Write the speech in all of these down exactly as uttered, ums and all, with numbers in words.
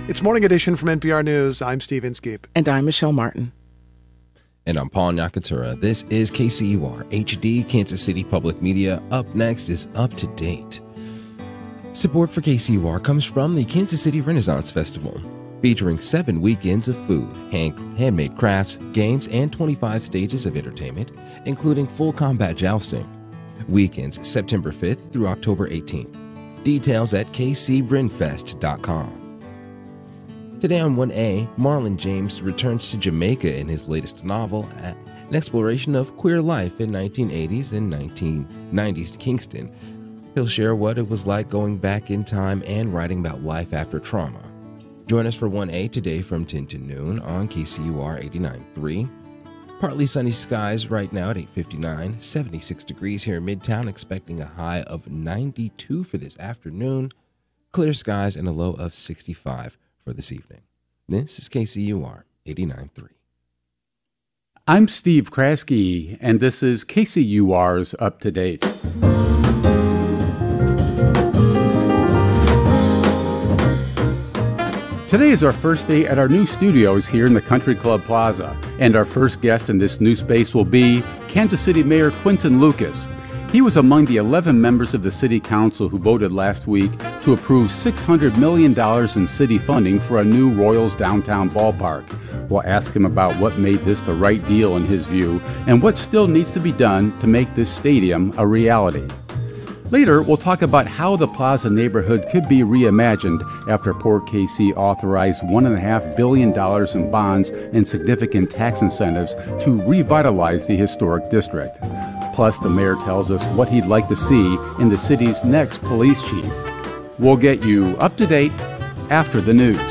It's Morning Edition from N P R News. I'm Steve Inskeep. And I'm Michelle Martin. And I'm Paul Nakatura. This is K C U R H D, Kansas City Public Media. Up next is Up to Date. Support for K C U R comes from the Kansas City Renaissance Festival, featuring seven weekends of food, hand, handmade crafts, games, and twenty-five stages of entertainment, including full combat jousting. Weekends September fifth through October eighteenth. Details at k c brinfest dot com. Today on one A, Marlon James returns to Jamaica in his latest novel, an exploration of queer life in nineteen eighties and nineteen nineties Kingston. He'll share what it was like going back in time and writing about life after trauma. Join us for one A today from ten to noon on K C U R eighty-nine point three. Partly sunny skies right now at eight fifty-nine, seventy-six degrees here in Midtown, expecting a high of ninety-two for this afternoon. Clear skies and a low of sixty-five for this evening. This is K C U R eighty-nine point three. I'm Steve Kraske, and this is K C U R's Up to Date. Today is our first day at our new studios here in the Country Club Plaza, and our first guest in this new space will be Kansas City Mayor Quinton Lucas. He was among the eleven members of the City Council who voted last week to approve six hundred million dollars in city funding for a new Royals downtown ballpark. We'll ask him about what made this the right deal in his view and what still needs to be done to make this stadium a reality. Later, we'll talk about how the Plaza neighborhood could be reimagined after Port K C authorized one point five billion dollars in bonds and significant tax incentives to revitalize the historic district. Plus, the mayor tells us what he'd like to see in the city's next police chief. We'll get you up to date after the news.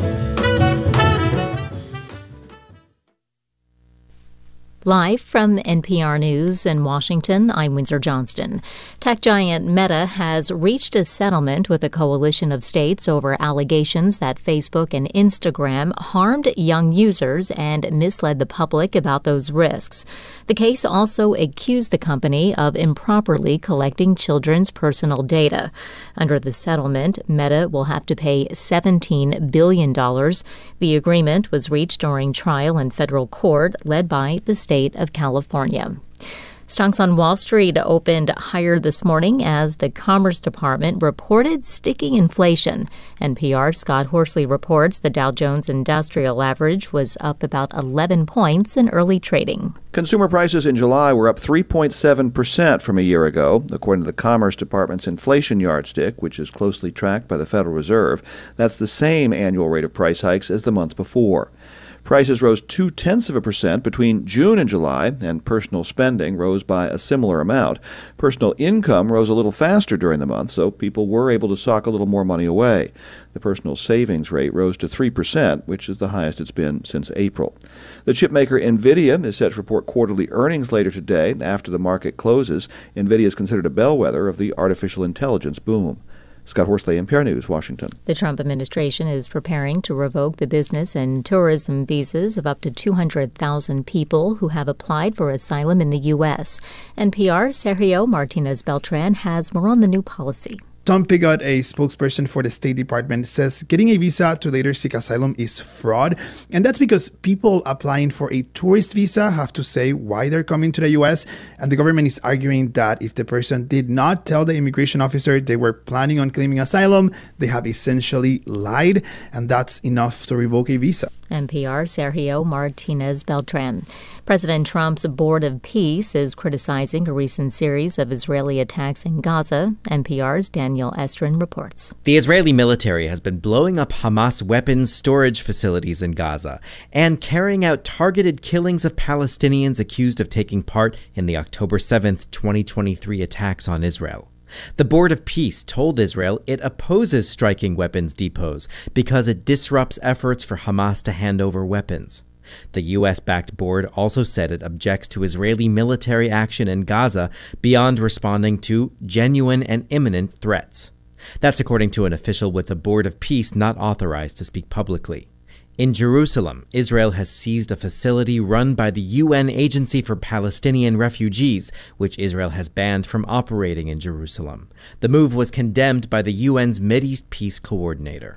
Live from N P R News in Washington, I'm Windsor Johnston. Tech giant Meta has reached a settlement with a coalition of states over allegations that Facebook and Instagram harmed young users and misled the public about those risks. The case also accused the company of improperly collecting children's personal data. Under the settlement, Meta will have to pay seventeen billion dollars. The agreement was reached during trial in federal court led by the state of California. Stocks on Wall Street opened higher this morning as the Commerce Department reported sticking inflation. N P R's Scott Horsley reports the Dow Jones Industrial Average was up about eleven points in early trading. Consumer prices in July were up three point seven percent from a year ago, according to the Commerce Department's inflation yardstick, which is closely tracked by the Federal Reserve. That's the same annual rate of price hikes as the month before. Prices rose two-tenths of a percent between June and July, and personal spending rose by a similar amount. Personal income rose a little faster during the month, so people were able to sock a little more money away. The personal savings rate rose to three percent, which is the highest it's been since April. The chipmaker NVIDIA is set to report quarterly earnings later today after the market closes. NVIDIA is considered a bellwether of the artificial intelligence boom. Scott Horsley, N P R News, Washington. The Trump administration is preparing to revoke the business and tourism visas of up to two hundred thousand people who have applied for asylum in the U S. N P R's Sergio Martinez Beltran has more on the new policy. Tom Pigott, a spokesperson for the State Department, says getting a visa to later seek asylum is fraud. And that's because people applying for a tourist visa have to say why they're coming to the U S. And the government is arguing that if the person did not tell the immigration officer they were planning on claiming asylum, they have essentially lied. And that's enough to revoke a visa. N P R Sergio Martinez Beltran. President Trump's Board of Peace is criticizing a recent series of Israeli attacks in Gaza. N P R's Daniel Estrin reports. The Israeli military has been blowing up Hamas weapons storage facilities in Gaza and carrying out targeted killings of Palestinians accused of taking part in the October seventh, twenty twenty-three attacks on Israel. The Board of Peace told Israel it opposes striking weapons depots because it disrupts efforts for Hamas to hand over weapons. The U S-backed board also said it objects to Israeli military action in Gaza beyond responding to genuine and imminent threats. That's according to an official with the Board of Peace not authorized to speak publicly. In Jerusalem, Israel has seized a facility run by the U N Agency for Palestinian Refugees, which Israel has banned from operating in Jerusalem. The move was condemned by the U N's Mideast Peace Coordinator.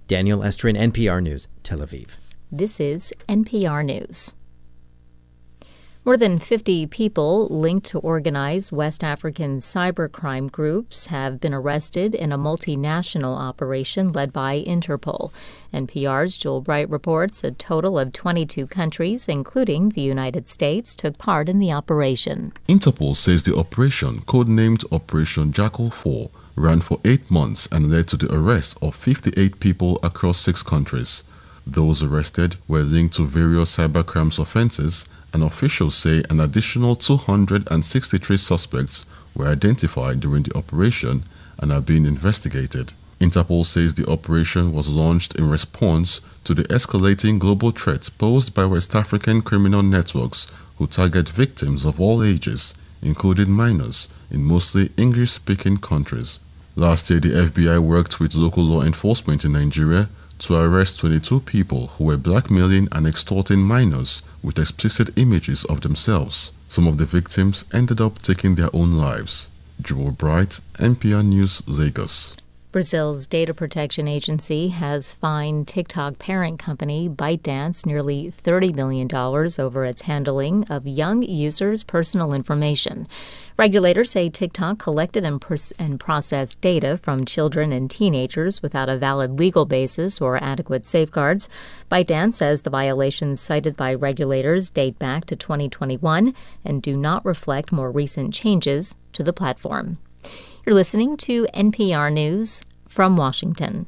Daniel Estrin, N P R News, Tel Aviv. This is N P R News. More than fifty people linked to organized West African cybercrime groups have been arrested in a multinational operation led by Interpol. N P R's Joel Bright reports a total of twenty-two countries, including the United States, took part in the operation. Interpol says the operation, codenamed Operation Jackal four, ran for eight months and led to the arrest of fifty-eight people across six countries. Those arrested were linked to various cybercrime offenses, and officials say an additional two hundred sixty-three suspects were identified during the operation and are being investigated. Interpol says the operation was launched in response to the escalating global threat posed by West African criminal networks who target victims of all ages, including minors, in mostly English-speaking countries. Last year, the F B I worked with local law enforcement in Nigeria to arrest twenty-two people who were blackmailing and extorting minors with explicit images of themselves. Some of the victims ended up taking their own lives. Joel Bright, N P R News, Lagos. Brazil's data protection agency has fined TikTok parent company ByteDance nearly thirty million dollars over its handling of young users' personal information. Regulators say TikTok collected and, pers- and processed data from children and teenagers without a valid legal basis or adequate safeguards. ByteDance says the violations cited by regulators date back to twenty twenty-one and do not reflect more recent changes to the platform. You're listening to N P R News from Washington.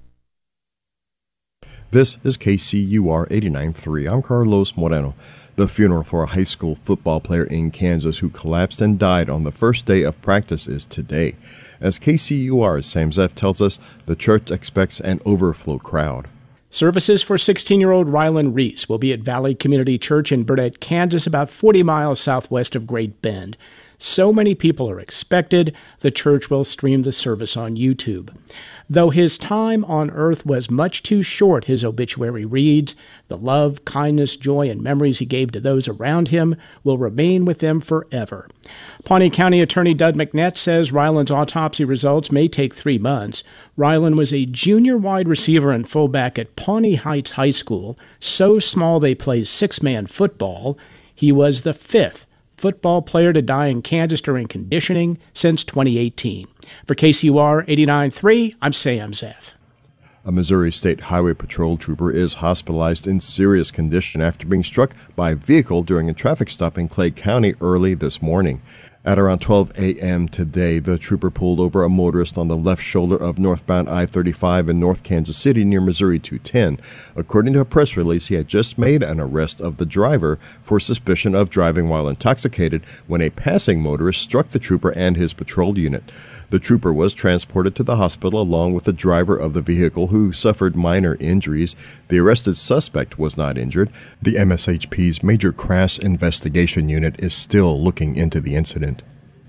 This is K C U R eighty-nine point three. I'm Carlos Moreno. The funeral for a high school football player in Kansas who collapsed and died on the first day of practice is today. As K C U R's Sam Zeff tells us, the church expects an overflow crowd. Services for sixteen-year-old Rylan Reese will be at Valley Community Church in Burnett, Kansas, about forty miles southwest of Great Bend. So many people are expected, the church will stream the service on YouTube. Though his time on earth was much too short, his obituary reads, the love, kindness, joy, and memories he gave to those around him will remain with them forever. Pawnee County Attorney Doug McNett says Rylan's autopsy results may take three months. Rylan was a junior wide receiver and fullback at Pawnee Heights High School, so small they play six-man football. He was the fifth football player to die in Kansas during conditioning since twenty eighteen. For K C U R eighty-nine point three, I'm Sam Zeff. A Missouri State Highway Patrol trooper is hospitalized in serious condition after being struck by a vehicle during a traffic stop in Clay County early this morning. At around twelve a.m. today, the trooper pulled over a motorist on the left shoulder of northbound I thirty-five in North Kansas City near Missouri two ten. According to a press release, he had just made an arrest of the driver for suspicion of driving while intoxicated when a passing motorist struck the trooper and his patrol unit. The trooper was transported to the hospital along with the driver of the vehicle, who suffered minor injuries. The arrested suspect was not injured. The M S H P's Major Crash Investigation Unit is still looking into the incident.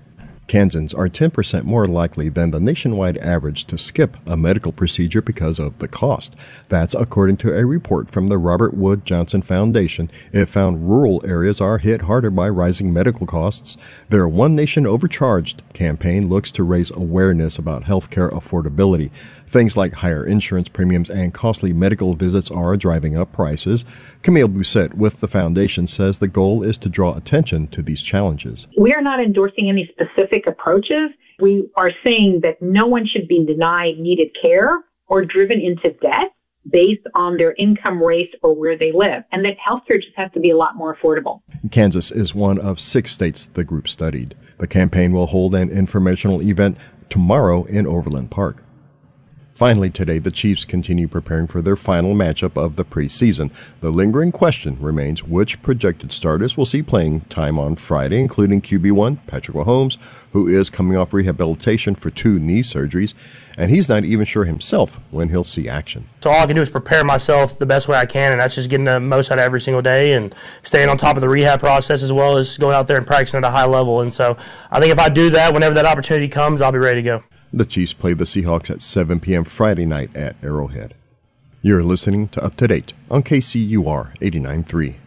Kansans are ten percent more likely than the nationwide average to skip a medical procedure because of the cost. That's according to a report from the Robert Wood Johnson Foundation. It found rural areas are hit harder by rising medical costs. Their One Nation Overcharged campaign looks to raise awareness about healthcare affordability. Things like higher insurance premiums and costly medical visits are driving up prices. Camille Bousset with the foundation says the goal is to draw attention to these challenges. We are not endorsing any specific approaches. We are saying that no one should be denied needed care or driven into debt based on their income, race, or where they live, and that healthcare just has to be a lot more affordable. Kansas is one of six states the group studied. The campaign will hold an informational event tomorrow in Overland Park. Finally today, the Chiefs continue preparing for their final matchup of the preseason. The lingering question remains which projected starters will see playing time on Friday, including Q B one, Patrick Mahomes, who is coming off rehabilitation for two knee surgeries, and he's not even sure himself when he'll see action. So all I can do is prepare myself the best way I can, and that's just getting the most out of every single day and staying on top of the rehab process as well as going out there and practicing at a high level. And so I think if I do that, whenever that opportunity comes, I'll be ready to go. The Chiefs play the Seahawks at seven p.m. Friday night at Arrowhead. You're listening to Up to Date on K C U R eighty-nine point three.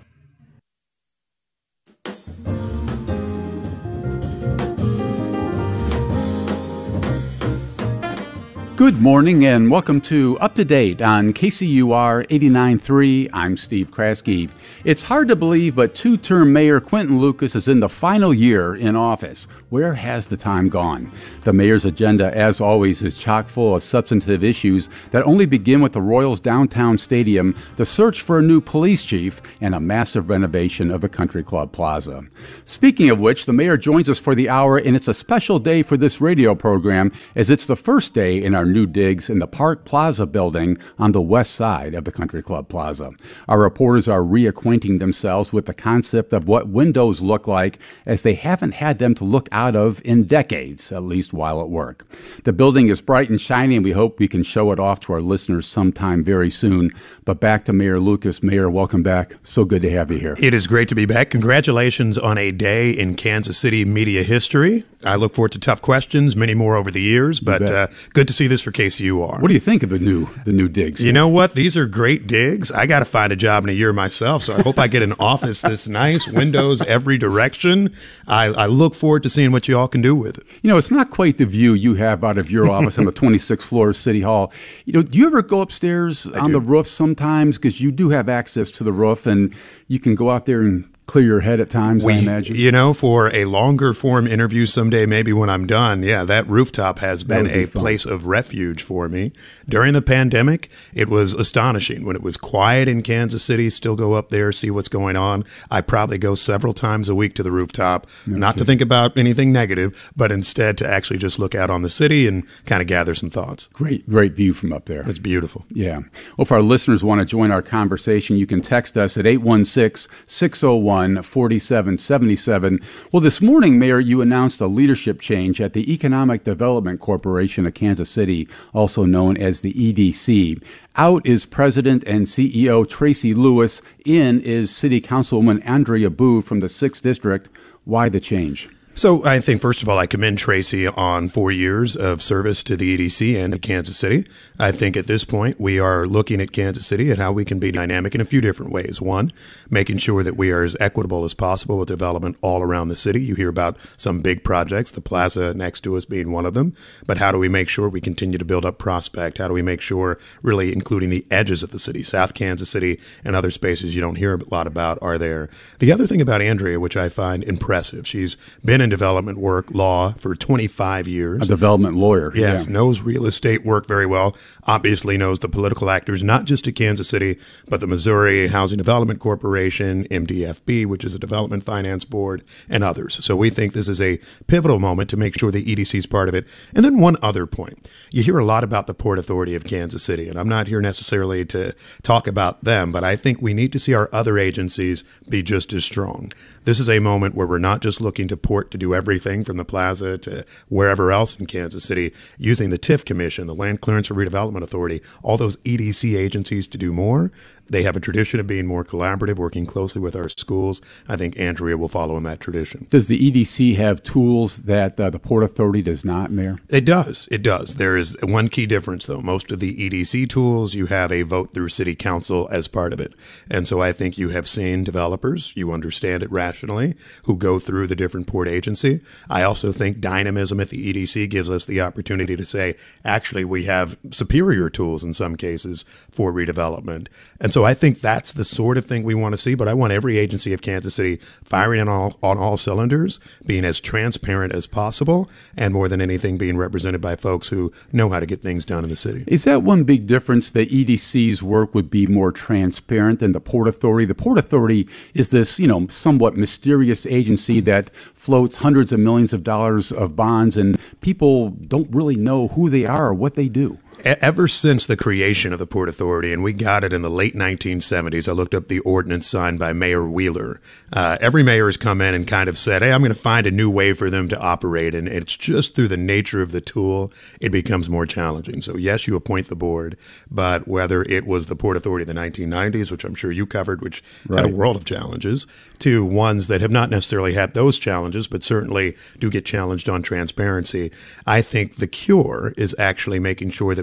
Good morning and welcome to Up to Date on K C U R eighty-nine point three. I'm Steve Kraske. It's hard to believe, but two-term Mayor Quinton Lucas is in the final year in office. Where has the time gone? The mayor's agenda, as always, is chock full of substantive issues that only begin with the Royals downtown stadium, the search for a new police chief, and a massive renovation of the Country Club Plaza. Speaking of which, the mayor joins us for the hour, and it's a special day for this radio program as it's the first day in our new digs in the Park Plaza building on the west side of the Country Club Plaza. Our reporters are reacquainting themselves with the concept of what windows look like, as they haven't had them to look out of in decades, at least while at work. The building is bright and shiny, and we hope we can show it off to our listeners sometime very soon. But back to Mayor Lucas. Mayor, welcome back. So good to have you here. It is great to be back. Congratulations on a day in Kansas City media history. I look forward to tough questions, many more over the years, but uh, good to see this for K C U R. What do you think of the new the new digs? You know what? These are great digs. I got to find a job in a year myself, so I hope I get an office this nice, windows every direction. I, I look forward to seeing what you all can do with it. You know, it's not quite the view you have out of your office on the twenty-sixth floor of City Hall. You know, do you ever go upstairs I on do. the roof sometimes? Because you do have access to the roof, and you can go out there and clear your head at times, we, I imagine. You know, for a longer form interview someday, maybe when I'm done, yeah, that rooftop has been be a fun. place of refuge for me. During the pandemic, it was astonishing. When it was quiet in Kansas City, still go up there, see what's going on. I probably go several times a week to the rooftop, no not kidding. to think about anything negative, but instead to actually just look out on the city and kind of gather some thoughts. Great, great view from up there. It's beautiful. Yeah. Well, if our listeners want to join our conversation, you can text us at eight one six, six oh one, four seven seven seven. Well, this morning, Mayor, you announced a leadership change at the Economic Development Corporation of Kansas City, also known as the E D C. Out is President and C E O Tracy Lewis. In is City Councilwoman Andrea Boo from the sixth District. Why the change? So I think, first of all, I commend Tracy on four years of service to the E D C and to Kansas City. I think at this point we are looking at Kansas City at how we can be dynamic in a few different ways. One, making sure that we are as equitable as possible with development all around the city. You hear about some big projects, the plaza next to us being one of them. But how do we make sure we continue to build up Prospect? How do we make sure, really including the edges of the city, South Kansas City and other spaces you don't hear a lot about are there? The other thing about Andrea, which I find impressive, she's been in development work, law, for twenty-five years. A development lawyer. Yes, yeah. knows real estate work very well, obviously knows the political actors, not just at Kansas City, but the Missouri Housing Development Corporation, M D F B, which is a development finance board, and others. So we think this is a pivotal moment to make sure the E D C is part of it. And then one other point. You hear a lot about the Port Authority of Kansas City, and I'm not here necessarily to talk about them, but I think we need to see our other agencies be just as strong. This is a moment where we're not just looking to Port to do everything from the plaza to wherever else in Kansas City, using the TIF Commission, the Land Clearance and Redevelopment Authority, all those E D C agencies to do more. They have a tradition of being more collaborative, working closely with our schools. I think Andrea will follow in that tradition. Does the E D C have tools that uh, the Port Authority does not, Mayor? It does. It does. There is one key difference, though. Most of the E D C tools, you have a vote through City Council as part of it. And so I think you have seen developers, you understand it rationally, who go through the different port agency. I also think dynamism at the E D C gives us the opportunity to say, actually, we have superior tools in some cases for redevelopment. And so I think that's the sort of thing we want to see, but I want every agency of Kansas City firing on all, on all cylinders, being as transparent as possible, and more than anything, being represented by folks who know how to get things done in the city. Is that one big difference, that E D C's work would be more transparent than the Port Authority? The Port Authority is this, you know, somewhat mysterious agency that floats hundreds of millions of dollars of bonds, and people don't really know who they are or what they do. Ever since the creation of the Port Authority, and we got it in the late nineteen seventies, I looked up the ordinance signed by Mayor Wheeler. Uh, every mayor has come in and kind of said, hey, I'm going to find a new way for them to operate. And it's just through the nature of the tool, it becomes more challenging. So, yes, you appoint the board, but whether it was the Port Authority of the nineteen nineties, which I'm sure you covered, which right. had a world of challenges, to ones that have not necessarily had those challenges, but certainly do get challenged on transparency, I think the cure is actually making sure that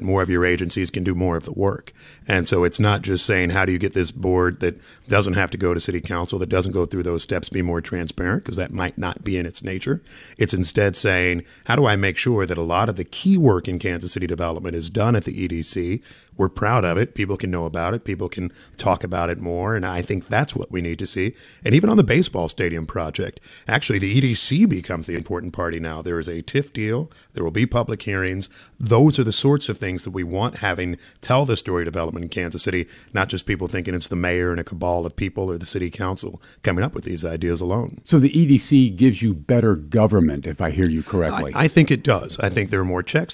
more of your agencies can do more of the work. And so it's not just saying, how do you get this board that doesn't have to go to city council, that doesn't go through those steps, be more transparent, because that might not be in its nature. It's instead saying, how do I make sure that a lot of the key work in Kansas City development is done at the E D C? We're proud of it. People can know about it. People can talk about it more. And I think that's what we need to see. And even on the baseball stadium project, actually, the E D C becomes the important party now. There is a T I F deal. There will be public hearings. Those are the sorts of things that we want having tell the story development in Kansas City, not just people thinking it's the mayor and a cabal of people or the city council coming up with these ideas alone. So the E D C gives you better government, if I hear you correctly. I, I think it does. I think there are more checks.